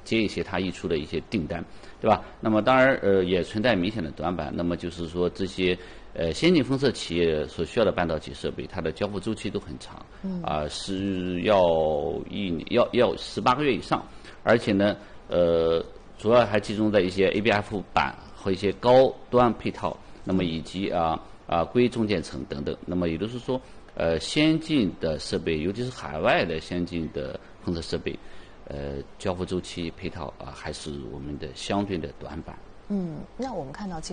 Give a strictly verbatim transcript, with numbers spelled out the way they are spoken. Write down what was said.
接一些它溢出的一些订单，对吧？那么当然呃也存在明显的短板，那么就是说这些呃先进封测企业所需要的半导体设备，它的交付周期都很长，嗯啊、呃、是要一年要要十八个月以上，而且呢呃主要还集中在一些 A B F 板和一些高端配套，那么以及啊啊硅中间层等等，那么也就是说呃先进的设备，尤其是海外的先进的封测设备。呃，交付周期配套啊，还是我们的相对的短板。 嗯，那我们看到其实。